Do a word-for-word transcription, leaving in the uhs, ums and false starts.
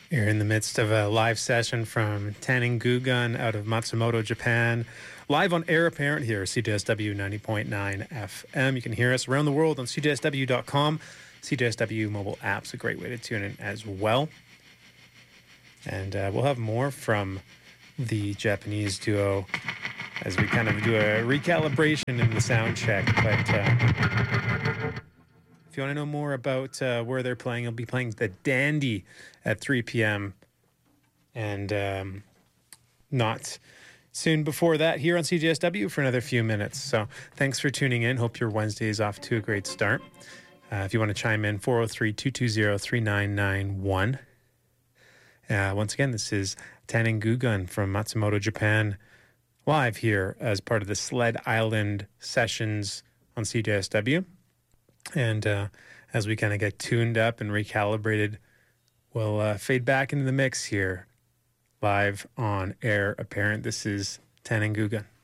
You're in the midst of a live session from Tanin-Gugan out of Matsumoto, Japan. Live on Air Apparent here, C J S W ninety point nine F M. You can hear us around the world on C J S W dot com. C J S W mobile app's a great way to tune in as well. And uh, we'll have more from the Japanese duo as we kind of do a recalibration in the sound check. But uh, if you want to know more about uh, where they're playing, they'll be playing the Dandy at three p.m. and um, not soon before that here on C J S W for another few minutes. So thanks for tuning in. Hope your Wednesday is off to a great start. Uh, if you want to chime in, four oh three, two two zero, three nine nine one. Uh, once again, this is Tanin-Gugan from Matsumoto, Japan, live here as part of the Sled Island sessions on C J S W. And uh, as we kind of get tuned up and recalibrated, we'll uh, fade back into the mix here, live on Air Apparent. This is Tanin-Gugan.